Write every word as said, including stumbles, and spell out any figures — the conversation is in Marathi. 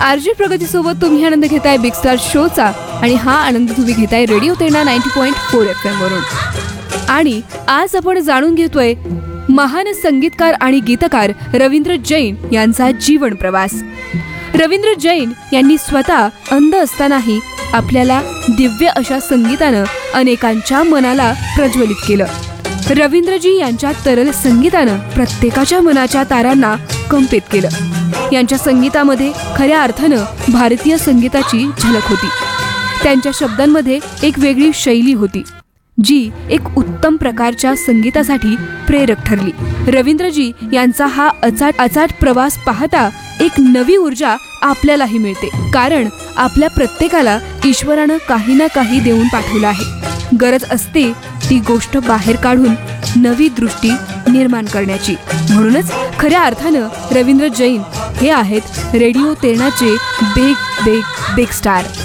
आरजी प्रगती सोबत तुम्ही आनंद घेताय बिग स्टार शोचा आणि हा आनंद तुम्ही घेताय radio Terna ninety point four F M वरून. आणि आज आपण जाणून घेतोय महान संगीतकार आणि गीतकार रवींद्र जैन यांचा जीवन प्रवास. रवींद्र जैन यांनी स्वतः अंध असतानाही आपल्याला दिव्य अशा संगीतानं अनेकांच्या मनाला प्रज्वलित केलं. रवींद्रजी यांच्या तरल संगीतानं प्रत्येकाच्या मनाच्या तारांना कंपित केलं. यांच्या संगीतामध्ये खऱ्या अर्थानं भारतीय संगीताची झलक होती. त्यांच्या शब्दांमध्ये एक वेगळी शैली होती जी एक उत्तम प्रकारच्या संगीतासाठी प्रेरक ठरली. रवींद्रजी यांचा हा अचाट अचाट प्रवास पाहता एक नवी ऊर्जा आपल्यालाही मिळते, कारण आपल्या प्रत्येकाला ईश्वरानं काही ना काही देऊन पाठवलं आहे. गरज असते ती गोष्ट बाहेर काढून नवी दृष्टी निर्माण करण्याची. म्हणूनच खऱ्या अर्थानं रवींद्र जैन हे आहेत radio तेरणाचे big big big star.